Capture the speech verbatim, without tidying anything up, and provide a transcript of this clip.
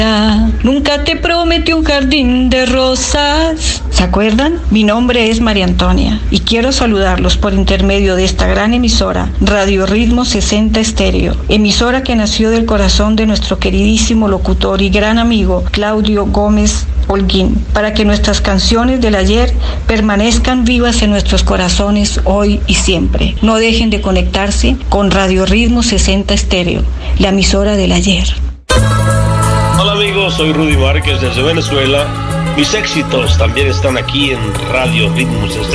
Nunca te prometí un jardín de rosas. ¿Se acuerdan? Mi nombre es María Antonia y quiero saludarlos por intermedio de esta gran emisora, Radio Ritmo sesenta Estéreo, emisora que nació del corazón de nuestro queridísimo locutor y gran amigo Claudio Gómez Holguín, para que nuestras canciones del ayer permanezcan vivas en nuestros corazones hoy y siempre. No dejen de conectarse con Radio Ritmo sesenta Estéreo, la emisora del ayer. Hola amigos, soy Rudy Márquez desde Venezuela. Mis éxitos también están aquí en Radio Ritmo sesenta.